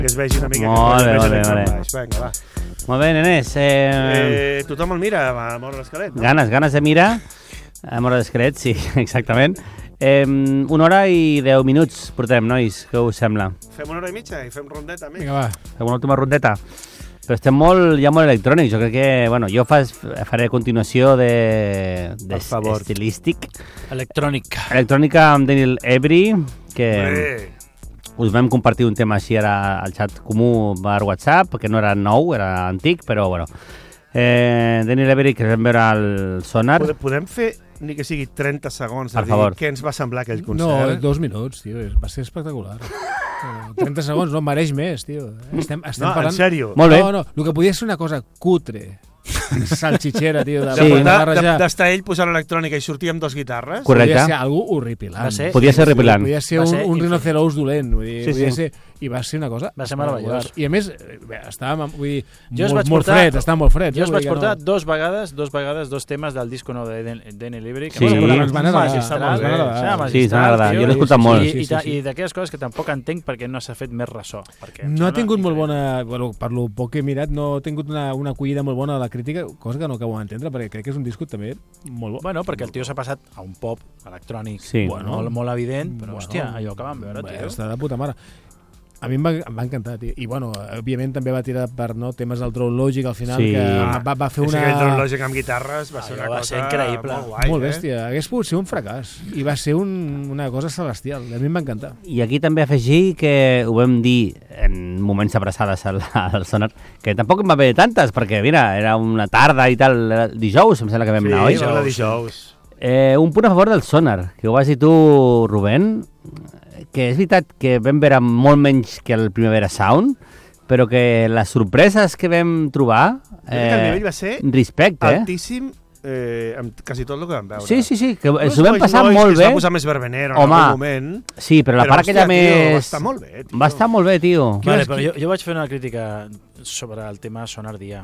que es vegi una mica. Molt bé. Vinga, va. Molt bé, nenes. Tothom el mira, va, mort l'esquelet, no? Ganes de mirar. Mort l'esquelet, sí, exactament. 1 hora i 10 minuts portem, nois, què us sembla? Fem 1 hora i mitja i fem rondeta, amic. Vinga, va. Fem una última rondeta. Però estem molt electrònics. Jo crec que, bueno, jo faré continuació estilístic. Electrònica amb Daniel Avery, que us vam compartir un tema així ara al xat comú per WhatsApp, que no era nou, era antic, però bueno. Daniel Avery, que vam veure al Sonar. Podem fer ni que sigui 30 segons de dir què ens va semblar aquell concert? No, 2 minuts, tio, va ser espectacular. 30 segons, no, mereix més, tio. Estem parlant... en sèrio? Molt bé. No, el que podia ser una cosa cutre, salchichera, tio, d'estar ell posant electrònica i sortir amb 2 guitarres. Correcte. Podia ser algú horripilant. Podia ser horripilant. Podia ser un rinocerós dolent. Podia ser... I va ser una cosa... Va ser meravellós. I a més, estàvem molt fred, estava molt fred. Jo us vaig portar 2 vegades 2 temes del disco nou de Daniel Avery. Sí, ens van agradar. Sí, ens van agradar. Jo l'he escoltat molt. I d'aquelles coses que tampoc entenc perquè no s'ha fet més ressò. No ha tingut molt bona... Per lo poc que he mirat, no ha tingut una acollida molt bona de la crítica, cosa que no acabo d'entendre, perquè crec que és un disco també molt bo. Bueno, perquè el tio s'ha passat a un pop electrònic molt evident, però hòstia, allò que vam veure, tio. Està de puta mare. A mi em va encantar, tio. I, bueno, òbviament també va tirar per temes del Drone Logic al final, que va fer una... El Drone Logic amb guitarres va ser una cosa increïble. Molt guai. Molt bèstia. Hagués pogut ser un fracàs. I va ser una cosa celestial. A mi em va encantar. I aquí també afegir que ho vam dir en moments abraçades al Sonar, que tampoc en va haver tantes, perquè, mira, era una tarda i tal, dijous, em sembla que vam anar, oi? Sí, era dijous. Un punt a favor del Sonar, que ho vas dir tu, Rubén, que és veritat que vam veure molt menys que el Primavera Sound, però que les sorpreses que vam trobar... el nivell va ser altíssim amb quasi tot el que vam veure. Sí, que ens ho vam passar molt bé. Es va posar més verbenero en algun moment. Sí, però la part aquella més... Va estar molt bé, tio. Va estar molt bé, tio. Vale, però jo vaig fer una crítica sobre el tema Sonar Dia.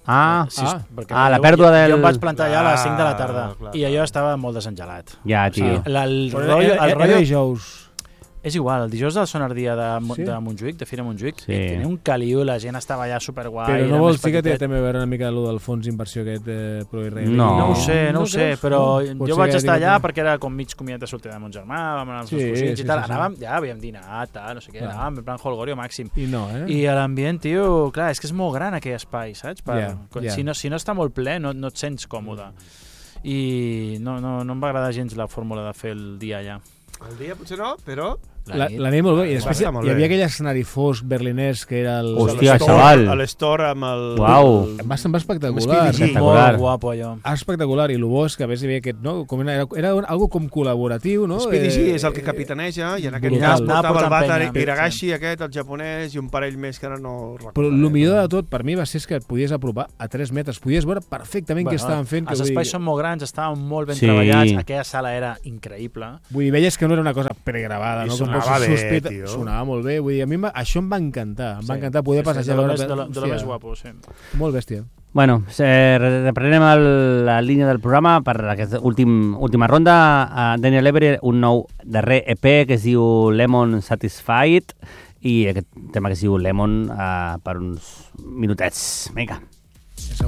La pèrdua del... Jo em vaig plantar allà a les 5 de la tarda i allò estava molt desengelat. Ja, tio. El rotllo dijous. És igual, el dijous del Sonar Dia de Montjuïc, de Fira Montjuïc, tenia un caliu, la gent estava allà superguai. Però no vols dir que té també a veure una mica del fons d'inversió aquest ProIsrael? No ho sé, però jo vaig estar allà perquè era com mig comiat de sortida de mon germà, vam anar amb els cosins i tal, anàvem, ja havíem dinat, no sé què, anàvem en plan holgorio màxim. I l'ambient, tio, clar, és que és molt gran aquell espai, saps? Si no està molt ple, no et sents còmode. I no em va agradar gens la fórmula de fer el dia allà. El dia potser no, però... La nit molt bé. I després hi havia aquell escenari fosc berlinès que era el... Hòstia, xaval! L'Store amb el... Uau! Va espectacular. Molt guapo, allò. Espectacular. I el bo és que a més hi havia aquest... Era algo com col·laboratiu, no? Speedy G és el que capitaneja i en aquest cas portava el Bata Hiragashi, aquest, el japonès, i un parell més que ara no recordo. Però el millor de tot per mi va ser que et podies apropar a 3 metres. Podies veure perfectament què estaven fent. Els espais són molt grans, estaven molt ben treballats. Aquella sala era increïble. Vull dir, veies que no era una cosa pregravada, no? Sonava bé, tio. Sonava molt bé. Vull dir, a mi això em va encantar. Em va encantar poder passejar. De lo més guapo, sí. Molt bèstia. Bueno, reprenem la línia del programa per aquesta última ronda. Daniel Avery, un nou darrer EP que es diu Lemon Satisfied i aquest tema que es diu Lemon per uns minutets. Vinga.